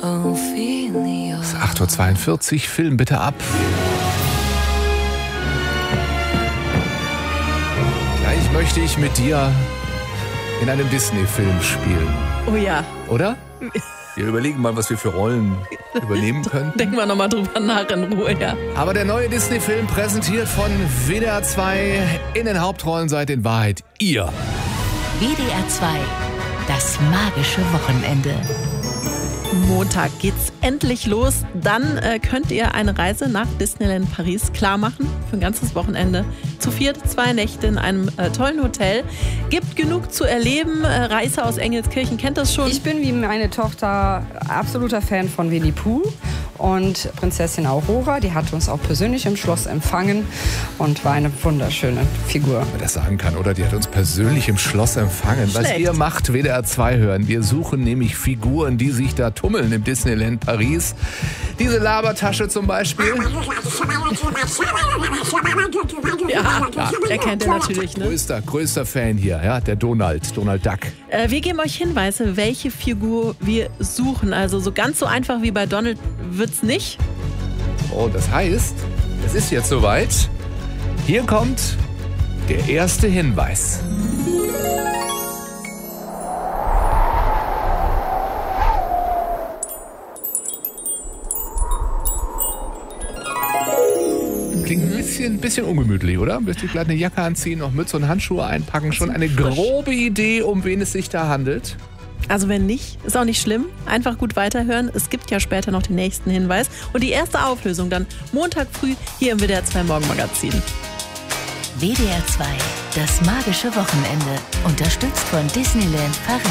Es ist 8:42 Uhr, Film bitte ab. Gleich möchte ich mit dir in einem Disney-Film spielen. Oh ja. Oder? Wir überlegen mal, was wir für Rollen übernehmen können. Denken wir nochmal drüber nach in Ruhe, ja. Aber der neue Disney-Film, präsentiert von WDR 2, in den Hauptrollen seid in Wahrheit ihr. WDR 2, das magische Wochenende. Montag geht's endlich los. Dann könnt ihr eine Reise nach Disneyland Paris klar machen. Für ein ganzes Wochenende. Zu viert, 2 Nächte in einem tollen Hotel. Gibt genug zu erleben. Reise aus Engelskirchen kennt das schon. Ich bin wie meine Tochter absoluter Fan von Winnie Pooh. Und Prinzessin Aurora, die hat uns auch persönlich im Schloss empfangen und war eine wunderschöne Figur. Wenn man das sagen kann, oder? Die hat uns persönlich im Schloss empfangen. Schlecht. Was ihr macht, WDR 2 hören. Wir suchen nämlich Figuren, die sich da tummeln im Disneyland Paris. Diese Labertasche zum Beispiel. Ja, er kennt er natürlich, ne? Größter Fan hier, ja, der Donald Duck. Wir geben euch Hinweise, welche Figur wir suchen. Also so ganz so einfach wie bei Donald wird's nicht. Oh, das heißt, es ist jetzt soweit. Hier kommt der erste Hinweis. Klingt ein bisschen ungemütlich, oder? Müsste ich gleich eine Jacke anziehen, noch Mütze und Handschuhe einpacken. Schon eine grobe Idee, um wen es sich da handelt. Also wenn nicht, ist auch nicht schlimm. Einfach gut weiterhören. Es gibt ja später noch den nächsten Hinweis. Und die erste Auflösung dann Montag früh hier im WDR 2 Morgenmagazin. WDR 2, das magische Wochenende. Unterstützt von Disneyland Paris.